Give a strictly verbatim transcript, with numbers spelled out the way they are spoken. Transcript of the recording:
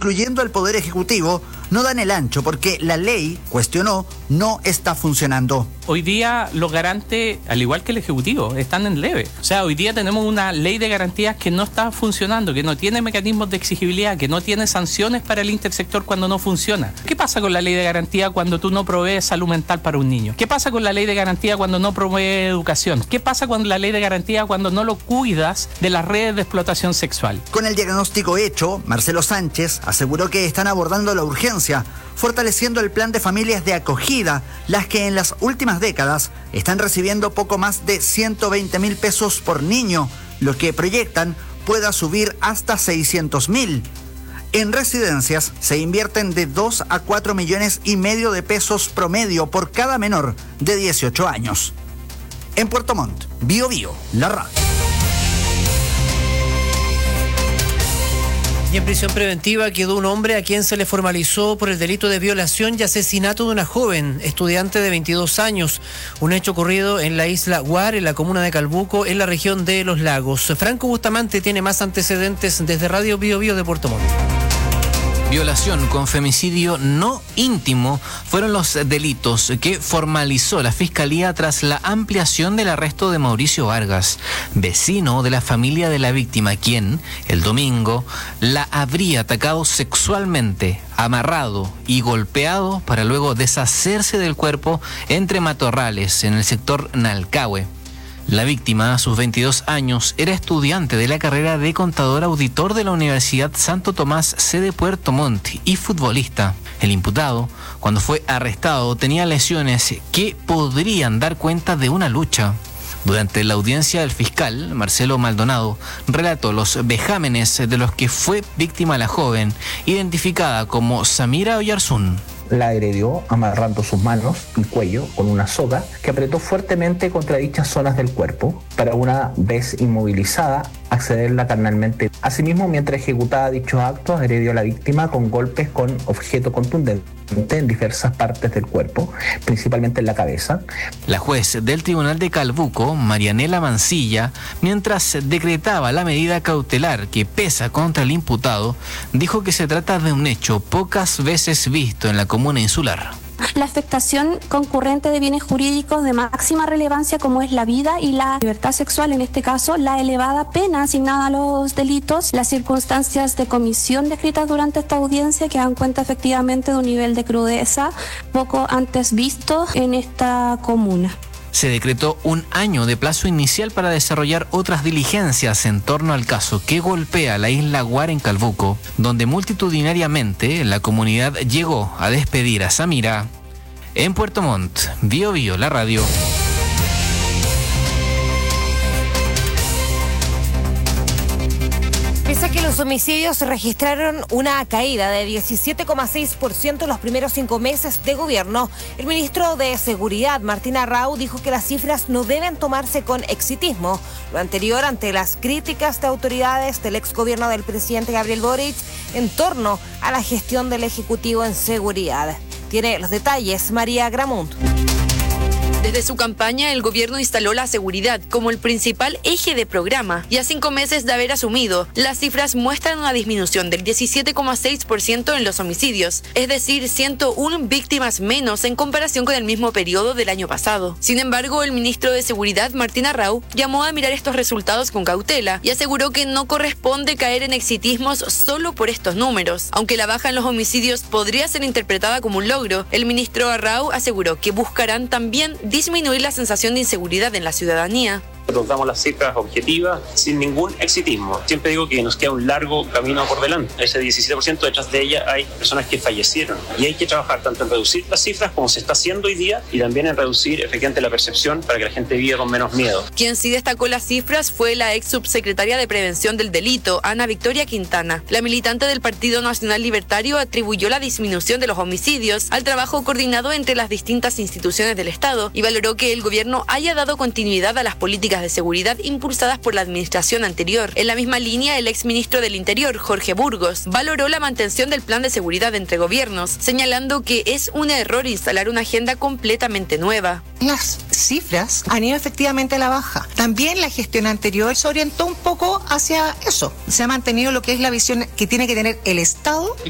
incluyendo el Poder Ejecutivo, no dan el ancho porque la ley, cuestionó, no está funcionando. Hoy día los garantes, al igual que el Ejecutivo, están en leve. O sea, hoy día tenemos una ley de garantías que no está funcionando, que no tiene mecanismos de exigibilidad, que no tiene sanciones para el intersector cuando no funciona. ¿Qué pasa con la ley de garantía cuando tú no provees salud mental para un niño? ¿Qué pasa con la ley de garantía cuando no provees educación? ¿Qué pasa con la ley de garantía cuando no lo cuidas de las redes de explotación sexual? Con el diagnóstico hecho, Marcelo Sánchez aseguró que están abordando la urgencia, fortaleciendo el plan de familias de acogida, las que en las últimas décadas están recibiendo poco más de ciento veinte mil pesos por niño, lo que proyectan pueda subir hasta seiscientos mil. En residencias se invierten de dos a cuatro millones y medio de pesos promedio por cada menor de dieciocho años. En Puerto Montt, Bio Bio, la radio. Y en prisión preventiva quedó un hombre a quien se le formalizó por el delito de violación y asesinato de una joven estudiante de veintidós años. Un hecho ocurrido en la isla Guar, en la comuna de Calbuco, en la región de Los Lagos. Franco Bustamante tiene más antecedentes desde Radio Bio Bio de Puerto Montt. Violación con femicidio no íntimo fueron los delitos que formalizó la Fiscalía tras la ampliación del arresto de Mauricio Vargas, vecino de la familia de la víctima, quien, el domingo, la habría atacado sexualmente, amarrado y golpeado para luego deshacerse del cuerpo entre matorrales en el sector Nalcahue. La víctima, a sus veintidós años, era estudiante de la carrera de contador auditor de la Universidad Santo Tomás, sede Puerto Montt, y futbolista. El imputado, cuando fue arrestado, tenía lesiones que podrían dar cuenta de una lucha. Durante la audiencia, el fiscal, Marcelo Maldonado, relató los vejámenes de los que fue víctima la joven, identificada como Samira Oyarzún. La agredió amarrando sus manos y cuello con una soga que apretó fuertemente contra dichas zonas del cuerpo para, una vez inmovilizada, accederla carnalmente. Asimismo, mientras ejecutaba dichos actos, agredió a la víctima con golpes con objeto contundente en diversas partes del cuerpo, principalmente en la cabeza. La juez del Tribunal de Calbuco, Marianela Mancilla, mientras decretaba la medida cautelar que pesa contra el imputado, dijo que se trata de un hecho pocas veces visto en la comuna insular. La afectación concurrente de bienes jurídicos de máxima relevancia como es la vida y la libertad sexual, en este caso la elevada pena asignada a los delitos, las circunstancias de comisión descritas durante esta audiencia que dan cuenta efectivamente de un nivel de crudeza poco antes visto en esta comuna. Se decretó un año de plazo inicial para desarrollar otras diligencias en torno al caso que golpea la isla Guar en Calbuco, donde multitudinariamente la comunidad llegó a despedir a Samira. En Puerto Montt, Bio Bio, la radio. Pese a que los homicidios registraron una caída de diecisiete coma seis por ciento en los primeros cinco meses de gobierno, el ministro de Seguridad, Martín Arrau, dijo que las cifras no deben tomarse con exitismo. Lo anterior ante las críticas de autoridades del exgobierno del presidente Gabriel Boric en torno a la gestión del Ejecutivo en seguridad. Tiene los detalles María Gramunt. Desde su campaña, el gobierno instaló la seguridad como el principal eje de programa y a cinco meses de haber asumido, las cifras muestran una disminución del diecisiete coma seis por ciento en los homicidios, es decir, ciento una víctimas menos en comparación con el mismo periodo del año pasado. Sin embargo, el ministro de Seguridad, Martín Arrau, llamó a mirar estos resultados con cautela y aseguró que no corresponde caer en exitismos solo por estos números. Aunque la baja en los homicidios podría ser interpretada como un logro, el ministro Arrau aseguró que buscarán también disminuir la sensación de inseguridad en la ciudadanía. Nosotros damos las cifras objetivas sin ningún exitismo. Siempre digo que nos queda un largo camino por delante. Ese diecisiete por ciento, detrás de ella hay personas que fallecieron. Y hay que trabajar tanto en reducir las cifras como se está haciendo hoy día y también en reducir efectivamente la percepción para que la gente viva con menos miedo. Quien sí destacó las cifras fue la ex subsecretaria de Prevención del Delito, Ana Victoria Quintana. La militante del Partido Nacional Libertario atribuyó la disminución de los homicidios al trabajo coordinado entre las distintas instituciones del Estado y valoró que el gobierno haya dado continuidad a las políticas de seguridad impulsadas por la administración anterior. En la misma línea, el exministro del Interior, Jorge Burgos, valoró la mantención del plan de seguridad entre gobiernos, señalando que es un error instalar una agenda completamente nueva. Las cifras han ido efectivamente a la baja. También la gestión anterior se orientó un poco hacia eso. Se ha mantenido lo que es la visión que tiene que tener el Estado